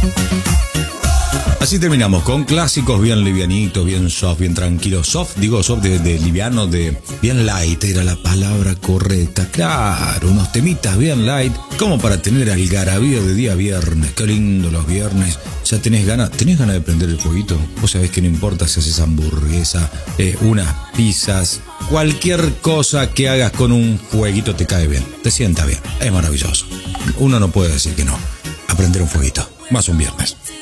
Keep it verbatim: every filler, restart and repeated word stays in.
Así terminamos con clásicos bien livianitos, bien soft, bien tranquilos. Soft, digo soft de, de liviano, de bien light, era la palabra correcta. Claro, unos temitas bien light, como para tener algarabía de día viernes. Qué lindo los viernes. Ya tenés ganas, ¿tenés ganas de prender el fueguito? Vos sabés que no importa si haces hamburguesa, eh, unas pizzas, cualquier cosa que hagas con un fueguito te cae bien, te sienta bien, es maravilloso. Uno no puede decir que no. A prender un fueguito, más un viernes.